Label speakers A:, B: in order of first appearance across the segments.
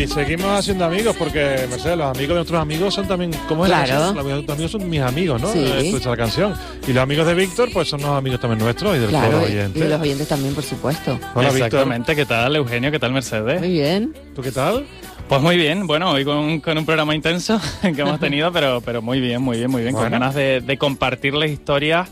A: Y seguimos haciendo amigos porque, Mercedes, los amigos de nuestros amigos son también, ¿cómo es la canción? Los amigos de nuestros amigos son mis amigos, ¿no?
B: Sí.
A: Esto es la canción. Y los amigos de Víctor, pues son los amigos también nuestros y del
B: Claro,
A: foro
B: y
A: oyente.
B: de los oyentes también, por supuesto.
A: Hola, Víctor.
C: Exactamente, ¿qué tal, Eugenio? ¿Qué tal, Mercedes?
B: Muy bien.
A: ¿Tú qué tal?
C: Pues muy bien, bueno, hoy con un programa intenso que hemos tenido, pero muy bien,
A: Bueno.
C: con ganas de compartirles historias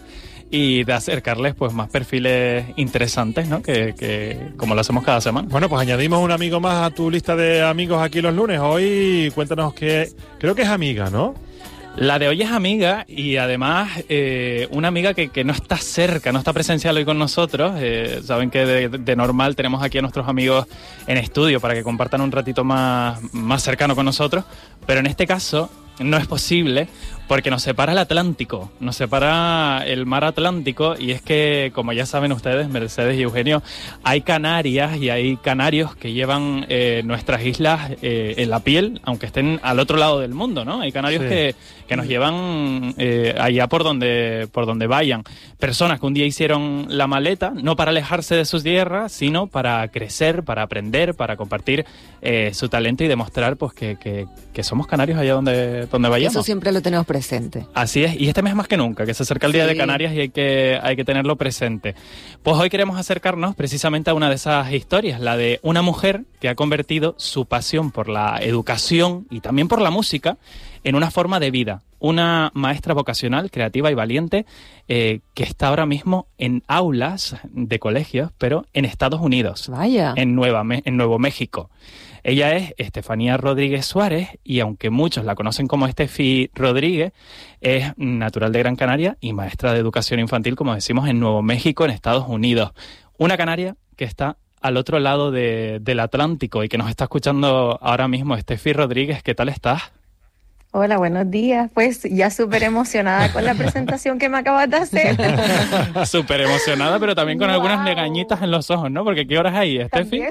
C: y de acercarles pues más perfiles interesantes, ¿no? Que como lo hacemos cada semana.
A: Bueno, pues añadimos un amigo más a tu lista de amigos aquí los lunes. Hoy cuéntanos que creo que es amiga, ¿no?
C: La de hoy es amiga y además una amiga que no está cerca, no está presencial hoy con nosotros. Saben que de normal tenemos aquí a nuestros amigos en estudio para que compartan un ratito más cercano con nosotros, pero en este caso no es posible porque nos separa el Atlántico, nos separa el mar Atlántico, y es que, como ya saben ustedes, Mercedes y Eugenio, hay Canarias y hay canarios que llevan nuestras islas en la piel, aunque estén al otro lado del mundo, ¿no? Hay canarios
A: Sí.
C: que nos llevan allá por donde vayan. Personas que un día hicieron la maleta, no para alejarse de sus tierras, sino para crecer, para aprender, para compartir su talento y demostrar pues que somos canarios allá donde vayamos.
B: Eso siempre lo tenemos presente.
C: Así es, y este mes más que nunca, que se acerca el Día de Canarias y hay que tenerlo presente. Pues hoy queremos acercarnos precisamente a una de esas historias, la de una mujer que ha convertido su pasión por la educación y también por la música en una forma de vida. Una maestra vocacional, creativa y valiente que está ahora mismo en aulas de colegios, pero en Estados Unidos.
B: Vaya.
C: En Nuevo México. Ella es Estefanía Rodríguez Suárez y aunque muchos la conocen como Estefi Rodríguez, es natural de Gran Canaria y maestra de educación infantil, como decimos, en Nuevo México, en Estados Unidos. Una canaria que está al otro lado del Atlántico y que nos está escuchando ahora mismo. Estefi Rodríguez, ¿qué tal estás?
D: Hola, buenos días. Pues ya súper emocionada con la presentación que me acabas de hacer.
C: Súper emocionada, pero también con algunas legañitas en los ojos, ¿no? Porque ¿qué horas hay, Estefi?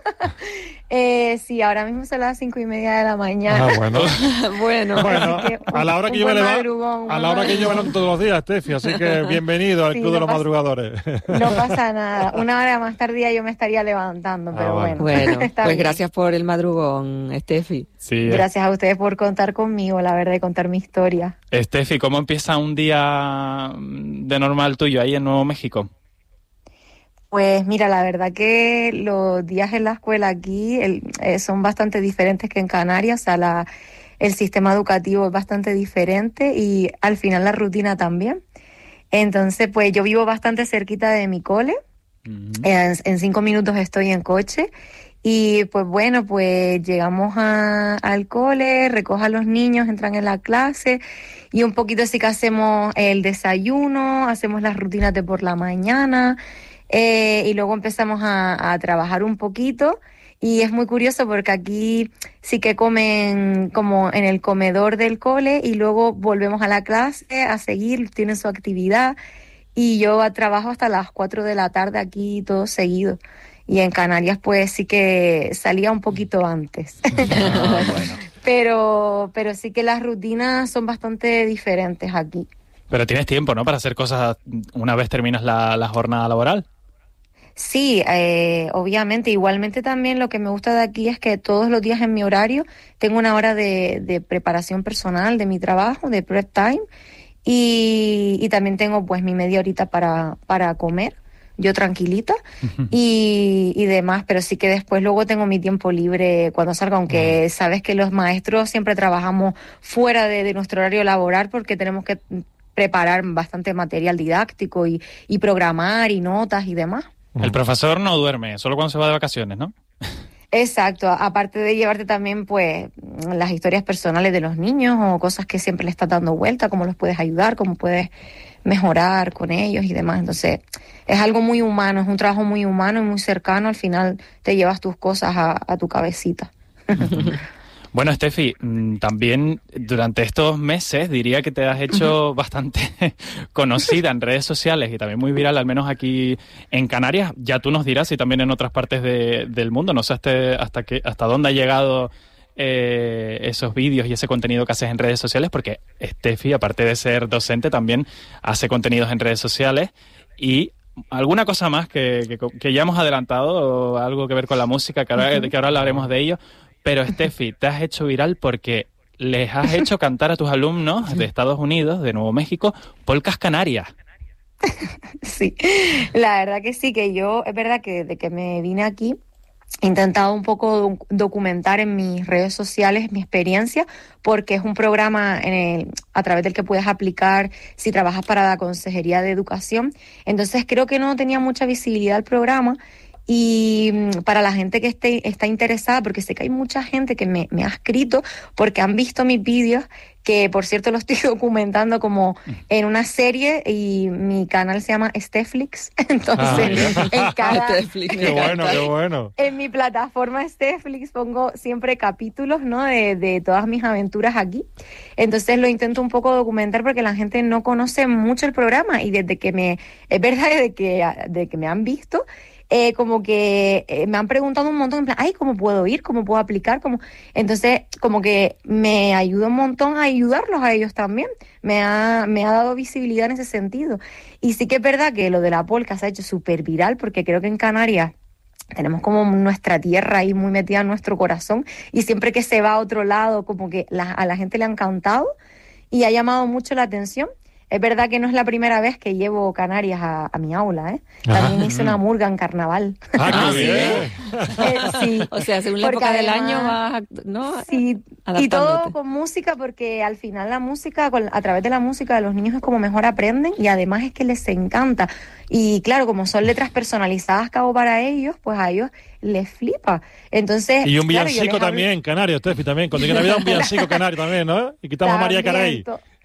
D: Sí, ahora mismo son las 5:30 de la mañana.
A: Ah, bueno.
B: Bueno.
A: Bueno,
D: Así que
A: a la hora que yo me levanto, a la hora que yo me
D: madrugón.
A: levanto todos los días, Estefi, así que bienvenido al
D: Sí,
A: Club de
D: no
A: los
D: pasa-
A: Madrugadores.
D: No pasa nada. Una hora más tardía yo me estaría levantando, pero
A: vale.
B: Bueno,
D: está
B: pues
D: bien.
B: gracias por el madrugón, Estefi.
C: Sí.
D: Gracias a ustedes por contar conmigo, la verdad, y contar mi historia.
C: Estefi, ¿cómo empieza un día de normal tuyo ahí en Nuevo México?
D: Pues mira, la verdad que los días en la escuela aquí son bastante diferentes que en Canarias, o sea, el sistema educativo es bastante diferente y al final la rutina también. Entonces, pues yo vivo bastante cerquita de mi cole, en 5 minutos estoy en coche y pues bueno, pues llegamos al cole, recojo a los niños, entran en la clase y un poquito sí que hacemos el desayuno, hacemos las rutinas de por la mañana. Y luego empezamos a trabajar un poquito y es muy curioso porque aquí sí que comen como en el comedor del cole y luego volvemos a la clase a seguir, tienen su actividad y yo trabajo hasta las 4 de la tarde aquí todo seguido. Y en Canarias pues sí que salía un poquito antes. Pero sí que las rutinas son bastante diferentes aquí.
C: Pero tienes tiempo, ¿no? Para hacer cosas una vez terminas la jornada laboral.
D: Sí, obviamente. Igualmente también lo que me gusta de aquí es que todos los días en mi horario tengo una hora de preparación personal de mi trabajo, de prep time, y también tengo pues mi media horita para comer, yo tranquilita, y demás, pero sí que después luego tengo mi tiempo libre cuando salgo, aunque sabes que los maestros siempre trabajamos fuera de nuestro horario laboral porque tenemos que preparar bastante material didáctico y programar y notas y demás.
C: El profesor no duerme, solo cuando se va de vacaciones, ¿no?
D: Exacto, aparte de llevarte también pues las historias personales de los niños o cosas que siempre le estás dando vuelta, cómo los puedes ayudar, cómo puedes mejorar con ellos y demás. Entonces es algo muy humano, es un trabajo muy humano y muy cercano. Al final te llevas tus cosas a tu cabecita.
C: Bueno, Estefi, también durante estos meses diría que te has hecho bastante conocida en redes sociales y también muy viral, al menos aquí en Canarias. Ya tú nos dirás y también en otras partes del mundo. No sé hasta dónde ha llegado esos vídeos y ese contenido que haces en redes sociales, porque Estefi, aparte de ser docente, también hace contenidos en redes sociales y alguna cosa más que ya hemos adelantado, o algo que ver con la música, que ahora hablaremos de ello. Pero Steffi, te has hecho viral porque les has hecho cantar a tus alumnos de Estados Unidos, de Nuevo México, polcas canarias.
D: Sí, la verdad que sí, que yo, es verdad que desde que me vine aquí, he intentado un poco documentar en mis redes sociales mi experiencia, porque es un programa a través del que puedes aplicar si trabajas para la Consejería de Educación. Entonces creo que no tenía mucha visibilidad el programa. Y para la gente que está interesada, porque sé que hay mucha gente que me ha escrito porque han visto mis vídeos, que por cierto lo estoy documentando como en una serie, y mi canal se llama Stefflix. Entonces, en cada...
A: Qué bueno, qué bueno.
D: En mi plataforma Stefflix pongo siempre capítulos, ¿no?, de todas mis aventuras aquí. Entonces lo intento un poco documentar porque la gente no conoce mucho el programa, y desde que es verdad, de que me han visto, como que me han preguntado un montón, en plan, ay, ¿cómo puedo ir? ¿Cómo puedo aplicar? Entonces, como que me ayuda un montón a ayudarlos a ellos también. Me ha dado visibilidad en ese sentido. Y sí que es verdad que lo de la polca se ha hecho súper viral, porque creo que en Canarias tenemos como nuestra tierra ahí muy metida en nuestro corazón, y siempre que se va a otro lado, como que a la gente le ha encantado y ha llamado mucho la atención. Es verdad que no es la primera vez que llevo Canarias a mi aula, ¿eh? También hice una murga en carnaval.
A: ¡Ah, qué bien!
B: Sí. O sea, según la época del año vas, ¿no?
D: Sí, y todo con música, porque al final la música, a través de la música de los niños es como mejor aprenden, y además es que les encanta. Y claro, como son letras personalizadas que hago para ellos, pues a ellos les flipa. Entonces,
A: y un villancico también, canario, Steffi, también. Cuando llegue Navidad, un villancico canario también, ¿no? Y quitamos a María Carey.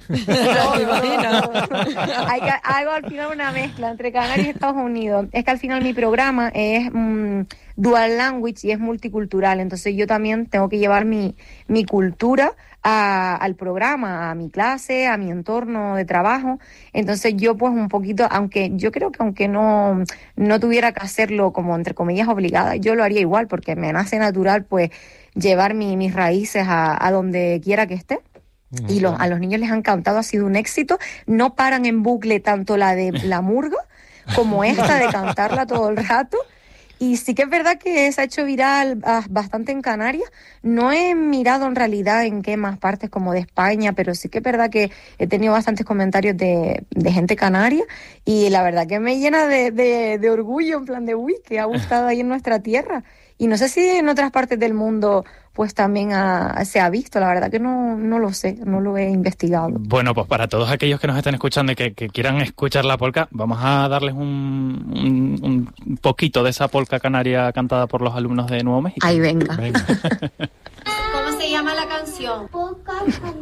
A: Hago al final una mezcla entre Canarias y Estados Unidos. Es que al final mi programa es dual language y es multicultural, entonces yo también tengo que llevar mi cultura al programa, a mi clase, a mi entorno de trabajo. Entonces yo pues un poquito, aunque yo creo que aunque no tuviera que hacerlo como entre comillas obligada, yo lo haría igual, porque me nace natural pues llevar mis raíces a donde quiera que esté. Y a los niños les ha encantado, ha sido un éxito. No paran en bucle tanto la de la murga como esta de cantarla todo el rato. Y sí que es verdad que se ha hecho viral bastante en Canarias. No he mirado en realidad en qué más partes como de España, pero sí que es verdad que he tenido bastantes comentarios de gente canaria, y la verdad que me llena de orgullo, en plan de uy, que ha gustado ahí en nuestra tierra. Y no sé si en otras partes del mundo pues también se ha visto, la verdad que no lo sé, no lo he investigado.
C: Bueno, pues para todos aquellos que nos estén escuchando y que quieran escuchar la polca, vamos a darles un poquito de esa polca canaria cantada por los alumnos de Nuevo México.
D: Ahí venga.
E: ¿Cómo se llama la canción?
F: Polca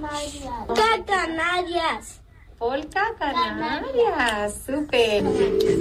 F: Canarias.
E: Polca Canarias. Súper.